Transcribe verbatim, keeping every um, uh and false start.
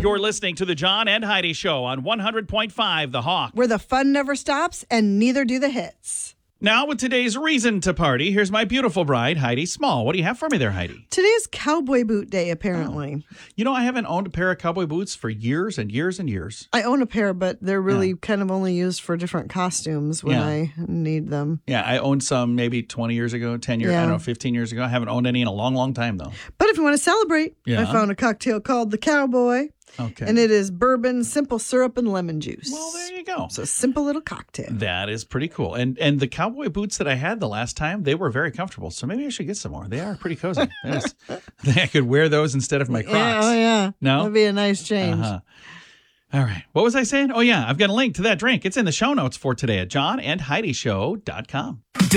You're listening to the John and Heidi Show on one hundred point five The Hawk. Where the fun never stops and neither do the hits. Now with today's reason to party, here's my beautiful bride, Heidi Small. What do you have for me there, Heidi? Today's cowboy boot day, apparently. Oh. You know, I haven't owned a pair of cowboy boots for years and years and years. I own a pair, but they're really Yeah. kind of only used for different costumes when Yeah. I need them. Yeah, I owned some maybe twenty years ago, ten years, I Yeah. don't know, fifteen years ago. I haven't owned any in a long, long time, though. But if you want to celebrate, Yeah. I found a cocktail called the Cowboy. Okay. And it is bourbon, simple syrup, and lemon juice. Well, there you go. So a simple little cocktail. That is pretty cool. And and the cowboy boots that I had the last time, they were very comfortable. So maybe I should get some more. They are pretty cozy. There's- I could wear those instead of my Crocs. Yeah, oh, yeah. No? That'd be a nice change. Uh-huh. All right. What was I saying? Oh, yeah. I've got a link to that drink. It's in the show notes for today at john and heidi show dot com.